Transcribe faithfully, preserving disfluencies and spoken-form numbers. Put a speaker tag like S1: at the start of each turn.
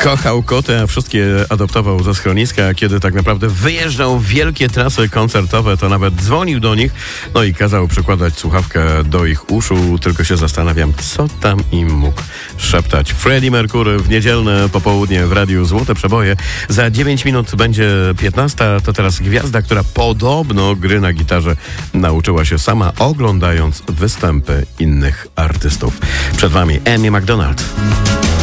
S1: Kochał koty, a wszystkie adoptował ze schroniska. Kiedy tak naprawdę wyjeżdżał w wielkie trasy koncertowe, to nawet dzwonił do nich, no i kazał przykładać słuchawkę do ich uszu. Tylko się zastanawiam, co tam im mógł szeptać. Freddie Mercury w niedzielne popołudnie w Radiu Złote Przeboje. Za dziewięć minut będzie piętnasta. To teraz gwiazda, która podobno gry na gitarze nauczyła się sama, oglądając występy innych artystów. Przed wami Amy McDonald.